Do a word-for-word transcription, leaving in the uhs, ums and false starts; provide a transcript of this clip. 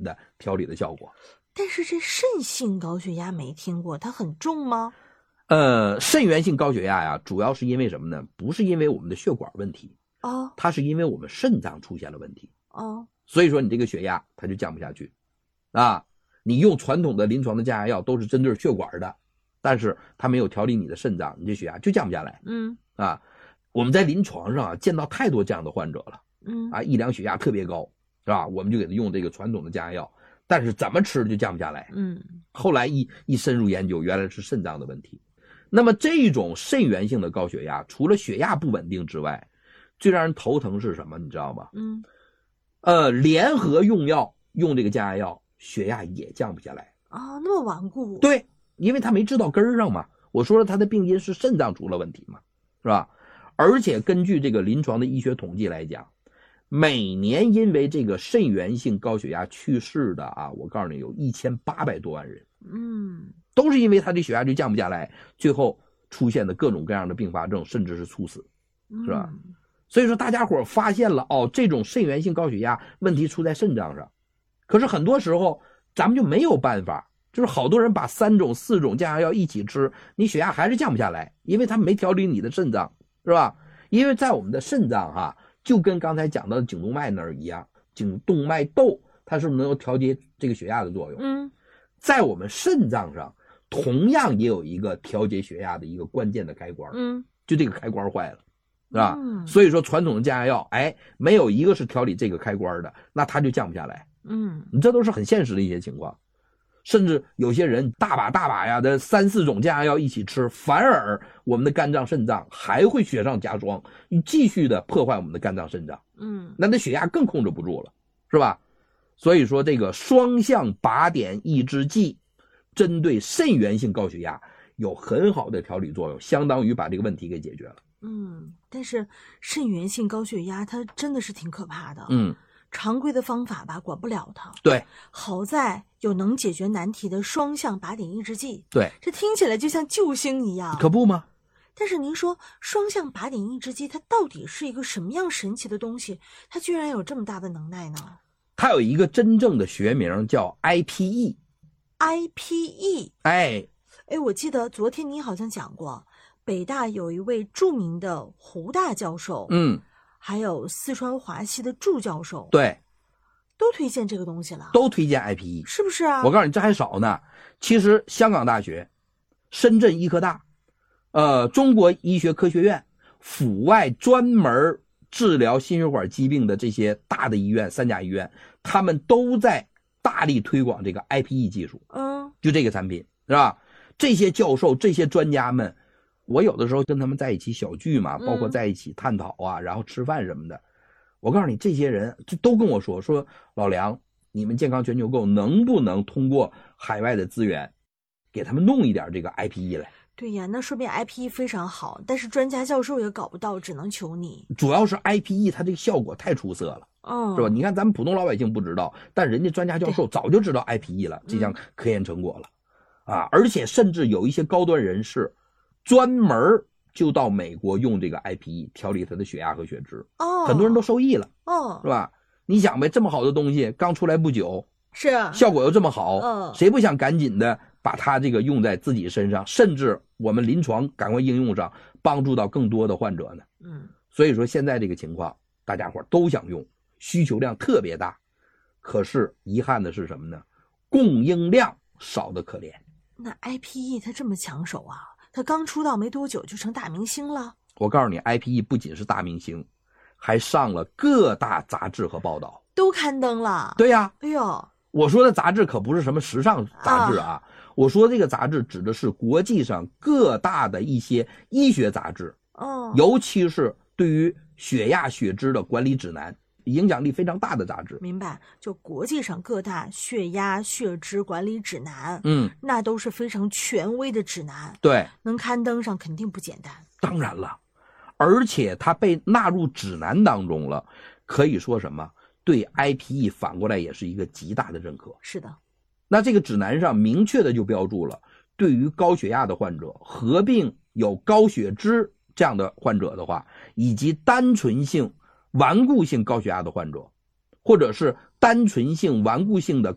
的调理的效果。 但是这肾性高血压没听过，它很重吗？ 呃，肾源性高血压呀，主要是因为什么呢？不是因为我们的血管问题， 哦， 它是因为我们肾脏出现了问题。 哦， 所以说你这个血压它就降不下去啊。你用传统的临床的降压药都是针对血管的，但是它没有调理你的肾脏，你这血压就降不下来。 嗯啊，我们在临床上啊见到太多这样的患者了。 嗯啊，一量血压特别高，是吧？我们就给他用这个传统的降压药，但是怎么吃就降不下来。 嗯， 后来一一深入研究，原来是肾脏的问题。那么这种肾源性的高血压，除了血压不稳定之外，最让人头疼是什么？你知道吗？ 嗯， 呃，联合用药，用这个降压药，血压也降不下来。 啊、哦，那么顽固。 对，因为他没治到根儿上嘛。我说了，他的病因是肾脏出了问题嘛，是吧？而且根据这个临床的医学统计来讲，每年因为这个肾源性高血压去世的啊，我告诉你有一千八百多万人。 嗯， 都是因为他的血压就降不下来，最后出现的各种各样的并发症，甚至是猝死，是吧？ 嗯、 所以说大家伙发现了哦，这种肾源性高血压问题出在肾脏上，可是很多时候咱们就没有办法，就是好多人把三种四种降压药一起吃，你血压还是降不下来，因为他没调理你的肾脏，是吧？因为在我们的肾脏哈、啊，就跟刚才讲到的颈动脉那儿一样，颈动脉窦它是不是能够调节这个血压的作用？ 嗯， 在我们肾脏上同样也有一个调节血压的一个关键的开关， 嗯， 就这个开关坏了，是吧？ 嗯， 所以说传统的降压药，哎，没有一个是调理这个开关的，那它就降不下来。 嗯， 你这都是很现实的一些情况，甚至有些人大把大把呀的三四种降压药一起吃，反而我们的肝脏、肾脏还会雪上加霜，继续的破坏我们的肝脏、肾脏， 嗯， 那那血压更控制不住了，是吧？所以说这个双向靶点抑制剂针对肾源性高血压有很好的调理作用，相当于把这个问题给解决了。 嗯，但是肾源性高血压它真的是挺可怕的。 嗯， 常规的方法吧管不了它。 对， 好在有能解决难题的双向靶点抑制剂。 对， 这听起来就像救星一样。 可不吗？ 但是您说双向靶点抑制剂它到底是一个什么样神奇的东西？它居然有这么大的能耐呢？ 它有一个真正的学名叫 I P E。I P E， 哎哎，我记得昨天你好像讲过，北大有一位著名的胡大教授， 嗯， 还有四川华西的祝教授， 对， 都推荐这个东西了， 都推荐 I P E， 是不是啊？ 我告诉你，这还少呢。其实香港大学、深圳医科大、呃中国医学科学院、阜外专门治疗心血管疾病的这些大的医院，三甲医院，他们都在大力推广这个 I P E 技术， 嗯， 就这个产品，是吧？这些教授、这些专家们，我有的时候跟他们在一起小聚嘛，包括在一起探讨啊，然后吃饭什么的。我告诉你，这些人就都跟我说说，老梁，你们健康全球购能不能通过海外的资源，给他们弄一点这个 I P E 来？ 对呀，那说明 I P E 非常好，但是专家教授也搞不到，只能求你。 主要是 I P E 它这个效果太出色了。 嗯， 是吧？你看咱们普通老百姓不知道，但人家专家教授早就知道 I P E 了，这项科研成果了，嗯、啊！而且甚至有一些高端人士，专门就到美国用这个 I P E 调理他的血压和血脂， 哦， 很多人都受益了， 哦， 是吧？你想呗，这么好的东西刚出来不久， 是啊， 效果又这么好， 嗯， 谁不想赶紧的把它这个用在自己身上，甚至我们临床赶快应用上，帮助到更多的患者呢？ 嗯， 所以说现在这个情况，大家伙都想用。需求量特别大，可是遗憾的是什么呢？供应量少得可怜。 那 I P E 它这么抢手啊，它刚出道没多久就成大明星了。 我告诉你 ，I P E 不仅是大明星，还上了各大杂志和报道， 都刊登了。 对呀、啊， 哎呦， 我说的杂志可不是什么时尚杂志啊，啊我说这个杂志指的是国际上各大的一些医学杂志， 哦， 尤其是对于血压、血脂的管理指南。影响力非常大的杂志， 明白？就国际上各大血压、血脂管理指南， 嗯， 那都是非常权威的指南， 对， 能刊登上肯定不简单。 当然了，而且它被纳入指南当中了，可以说什么？对 I P E 反过来也是一个极大的认可。 是的， 那这个指南上明确的就标注了，对于高血压的患者，合并有高血脂这样的患者的话，以及单纯性顽固性高血压的患者，或者是单纯性顽固性的